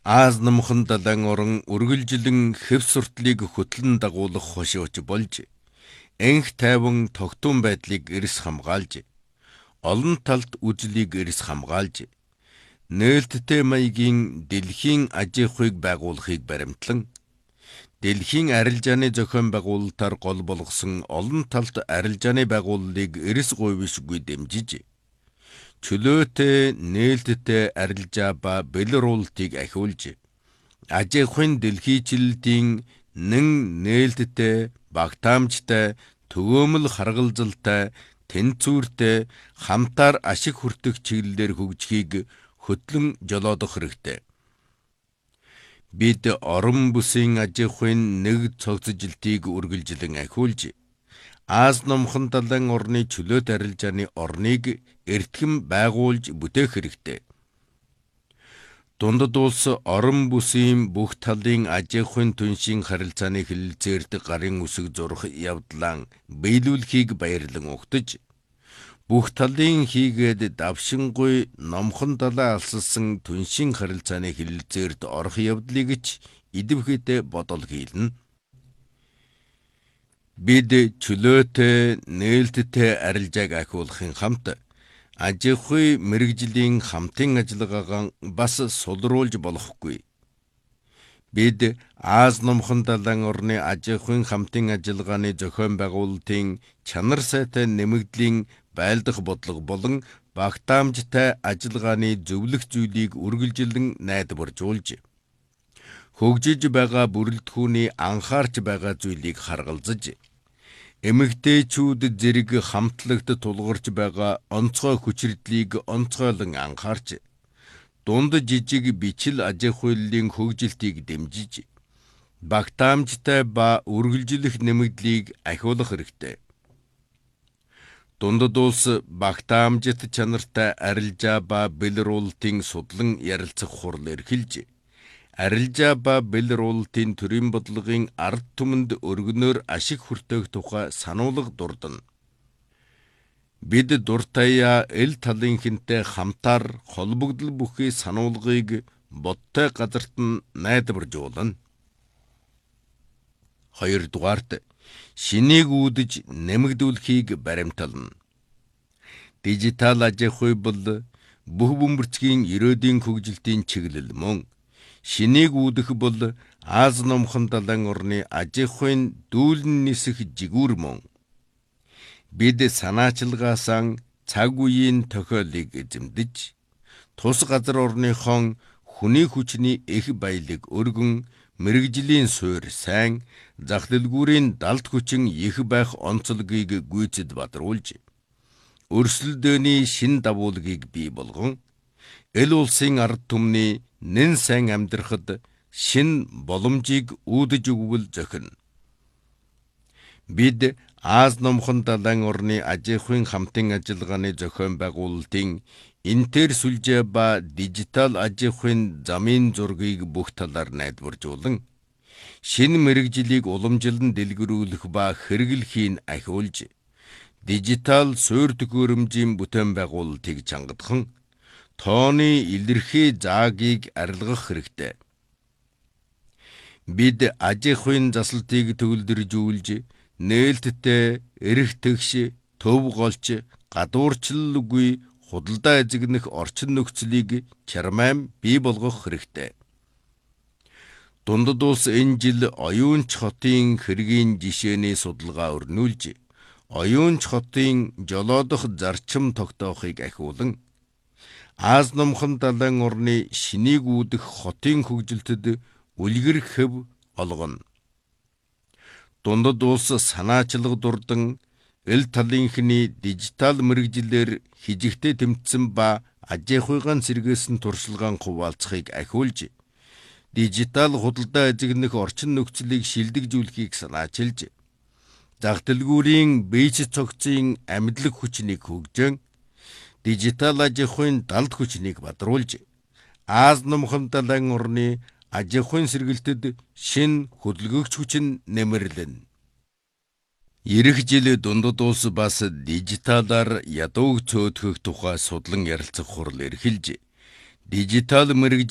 Аз намхан далайн орон үргэлжилэн хэв суртлыг хөтлөн дагуулах хошууч болж, энх тайван тогтун байдлыг эрс хамгаалж, олон талт үзлийг эрс хамгаалж, нээлттэй маягийн дэлхийн ажихуйг байгуулахыг баримтлан, дэлхийн арилжааны зохион байгуулалтаар гол болгосон олон талт арилжааны байгууллагыг эрс гуйвшгүй дэмжиж, чөлөөтэй нээлттэй арилжаа ба бэлрүүлтийг ахиулж, ажихуйн дэлхийчлэлтийн нэн нээлттэй, багтаамжтай, төгөөмөл харгалзалтай, тэнцвэртэй, хамтаар ашиг хүртэх чиглэлээр хөгжихийг хөтлөн жолоодох хэрэгтэй. Бид орон бүсийн ажихуйн нэг цогцжилтийг үргэлжлэн ахиулж, Аз номхон далайн орны чөлөөт арилжааны орныг эртхэн байгуулж бүтээх хэрэгтэй. Дундад улс орон бүсийн бүх талын ажихуйн түншийн харилцааны хэлэлцээрт гарын үсэг зурх явдлаа биелүүлэхийг баярлан угтаж, бүх талын хийгээд давшингуй номхон далаа алссан түншийн харилцааны хэлэлцээрт орох явдлыг ч идэвхтэй бодол хийлнэ. Бид чөлөөтэй нээлттэй арилжааг ахиулахын хамт ажихуй мэрэгжлийн хамтын ажиллагаагаа бас сулруулж болохгүй. Бид Аз номхон далайн орны ажихуйн хамтын ажиллагааны зохион байгуулалтын чанар сайтай нэмэгдлийн байлдах бодлого болон багтаамжтай ажиллагааны зөвлөх зүйлийг үргэлжлэн найдваржуулж, хөгжиж байгаа бүрэлдэхүүний анхаарч байгаа зүйлийг харгалзаж, эмэгтэйчүүд зэрэг хамтлагт тулгарч байгаа онцгой хүчирдлийг онцгойлон анхаарч, дунд жижиг бичил ажихуйллын хөгжилтийг дэмжиж, багтаамжтай ба үргэлжлэх нэмэгдлийг ахиулах хэрэгтэй. Дундад улс багтаамжит чанартай арилжаа ба бэлрүүлтийн судлан ярилцах хурал эрхэлж, арилжаа ба бэлрүүлтийн төрийн бодлогын ард түмэнд өргөнөөр ашиг хүртэх тухай сануулга дурдна. Бид дуртаяа эл талынхэнтэй хамтаар холбогдол бүхий сануулгыг бодтой газарт нь найдваржуулна. 2 дугаарт шинийг үүдэж нэмэгдүүлэхийг баримтална. Дижитал ажихуй бол бүх бөмбөрцгийн ерөөдийн хөгжилтийн чиглэл мөн. Шинийг үүдэх бол Аз номхон далайн орны ажихуйн дүүлэн нисэх жигүүр мөн. Бид санаачилгаасан цаг үеийн тохиолыг эзэмдэж, тус газар орныхон хүний хүчний их баялаг өргөн, мэрэгжлийн суурь сайн, зах дэлгүүрийн далд хүчин их байх онцлогийг гүйцэд бадруулж, өрсөлдөөний шин дагуулгийг бий болгон, эл улсын ард түмний нэн сайн амьдрахад шин боломжийг үүдэж өгвөл зохино. Бид Аз номхон далайн орны ажихуйн хамтын ажиллагааны зохион байгуулалтын интер сүлжээ ба дижитал ажихуйн замын зургийг бүх талаар найдваржуулан, шинэ мэрэгжлийг уламжлан дэлгэрүүлэх ба хэрэглэхийн ахиулж, дижитал суурь төхөөрөмжийн бүтээн байгуулалтыг чангадахан, тооны илэрхий заагийг арилгах хэрэгтэй. Бид ажихуйн заслтыг төгөлдржүүлж, нээлттэй, эрх тэгш, төв голч, гадуурчлалгүй, худалдаа эзэгнэх орчин нөхцөлийг чармайм бий болгох хэрэгтэй. Дундад улс энэ жил оюунч хотын хэргийн жишээний судалгаа өрнүүлж, оюунч хотын жолоодох зарчим тогтоохыг ахиулан, Аз номхон далайн орны шинийг үүдэх хотын хөгжилтэд үлгэр хэв олгоно. Дундад улс санаачлага дурдан, эл талынхны дижитал мэрэгжлээр хижигтэй тэмцсэн ба ажихуйгаан сэргээсэн туршлагаан хуваалцахыг ахиулж, дижитал худалдаа эзэгнэх орчин нөхцөлийг шилдэгжүүлэхийг санаачилж, зах дэлгүүрийн бийц цогцын амьдлаг хүчнийг хөгжөн, дижитал ажихуйн далд хүчнийг бадруулж, Аз номхон далайн орны ажихуйн сэргэлтэд шин хөдөлгөгч хүч нь нэмэрлэн. Ирэх жил дундад улс бас дижиталаар ядууг цөөхөх тухай судлан ярилцах хурал эрхэлж, дижитал мэрэгжлийн